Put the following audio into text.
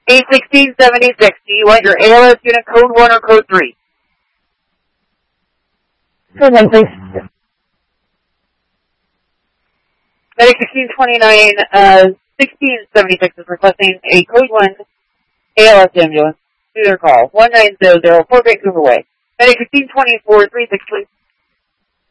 816-7060. Do you want your ALS unit code 1 or code 3? Code 1, please. Medic 1629, 1676 is requesting a code 1 ALS ambulance. Do their call. 1900 Fort Vancouver Way. Medic 1624, 36, please.